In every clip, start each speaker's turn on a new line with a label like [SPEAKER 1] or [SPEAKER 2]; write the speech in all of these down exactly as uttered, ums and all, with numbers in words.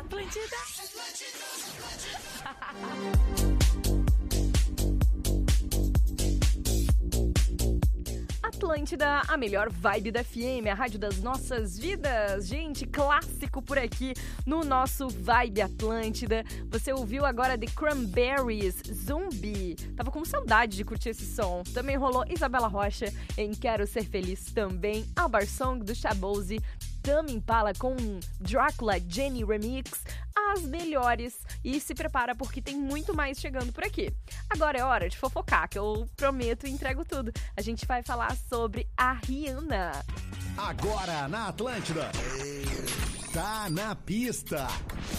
[SPEAKER 1] Atlântida. Atlântida, a melhor vibe da F M, a rádio das nossas vidas. Gente, clássico por aqui no nosso Vibe Atlântida. Você ouviu agora The Cranberries, Zumbi. Tava com saudade de curtir esse som. Também rolou Isabela Rocha em Quero Ser Feliz também. Albar Song do Shabozy. Tame Impala com Drácula Jenny Remix, as melhores. E se prepara porque tem muito mais chegando por aqui. Agora é hora de fofocar, que eu prometo e entrego tudo. A gente vai falar sobre a Rihanna.
[SPEAKER 2] Agora na Atlântida, tá na pista.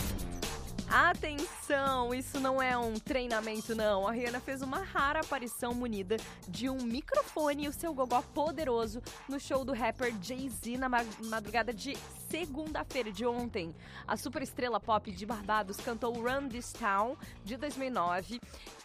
[SPEAKER 1] Atenção, isso não é um treinamento não. A Rihanna fez uma rara aparição munida de um microfone e o seu gogó poderoso no show do rapper Jay-Z na madrugada de segunda-feira de ontem. A superestrela pop de Barbados cantou Run This Town de dois mil e nove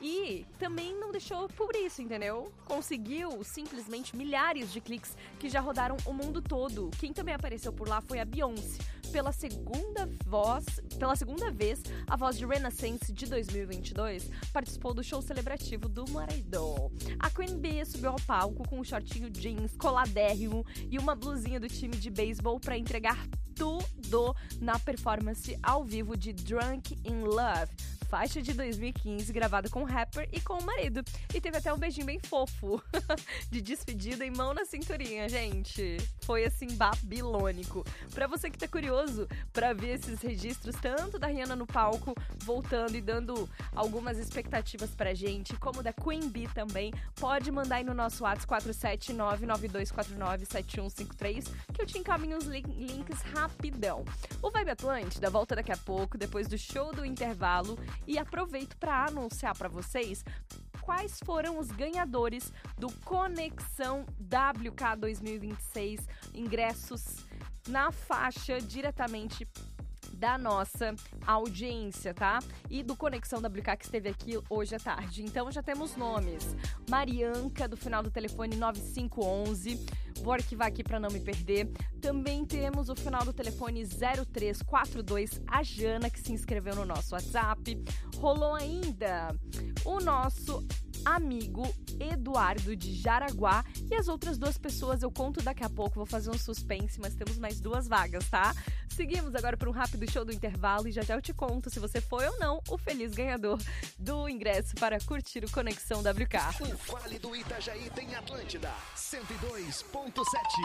[SPEAKER 1] e também não deixou por isso, entendeu? Conseguiu simplesmente milhares de cliques que já rodaram o mundo todo. Quem também apareceu por lá foi a Beyoncé. Pela segunda voz, pela segunda vez, a voz de Renaissance de dois mil e vinte e dois participou do show celebrativo do marido. A Queen Bee subiu ao palco com um shortinho jeans coladérrimo e uma blusinha do time de beisebol para entregar tudo na performance ao vivo de Drunk in Love, faixa de dois mil e quinze gravada com o rapper e com o marido. E teve até um beijinho bem fofo de despedida em mão na cinturinha, gente. Foi assim, babilônico. Pra você que tá curioso pra ver esses registros, tanto da Rihanna no palco, voltando e dando algumas expectativas pra gente, como da Queen Bee também, pode mandar aí no nosso WhatsApp quatro sete nove nove dois quatro nove sete um cinco três, que eu te encaminho os link- links rapidão. O Vibe Atlântida volta daqui a pouco, depois do show do intervalo, e aproveito para anunciar para vocês quais foram os ganhadores do Conexão W K dois mil e vinte e seis, ingressos na faixa diretamente da nossa audiência, tá? E do Conexão W K que esteve aqui hoje à tarde. Então já temos nomes. Marianca, do final do telefone nove cinco um um. Vou arquivar aqui para não me perder. Também temos o final do telefone zero três quatro dois, a Jana, que se inscreveu no nosso WhatsApp. Rolou ainda o nosso amigo Eduardo de Jaraguá, e as outras duas pessoas eu conto daqui a pouco, vou fazer um suspense, mas temos mais duas vagas, tá? Seguimos agora para um rápido show do intervalo e já já eu te conto se você foi ou não o feliz ganhador do ingresso para curtir o Conexão W K.
[SPEAKER 2] O Vale do Itajaí tem Atlântida cento e dois ponto sete.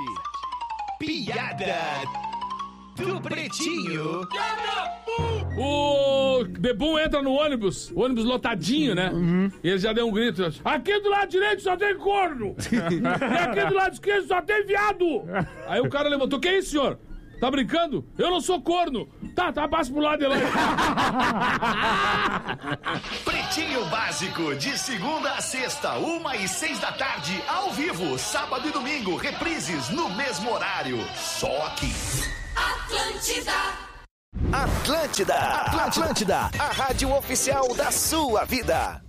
[SPEAKER 2] Piada do Pretinho.
[SPEAKER 3] O Bebum entra no ônibus, o ônibus lotadinho, né? Uhum. E ele já deu um grito: aqui do lado direito só tem corno! E aqui do lado esquerdo só tem viado! Aí o cara levantou: que é isso, senhor? Tá brincando? Eu não sou corno! Tá, tá, passa pro lado de lá.
[SPEAKER 2] Pretinho Básico, de segunda a sexta, uma e seis da tarde, ao vivo, sábado e domingo, reprises no mesmo horário. Só aqui.
[SPEAKER 4] Atlântida.
[SPEAKER 2] Atlântida, Atlântida, a rádio oficial da sua vida.